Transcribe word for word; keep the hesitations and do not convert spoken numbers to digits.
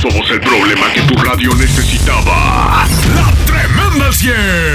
Somos el problema que tu radio necesitaba. La Tremenda cien.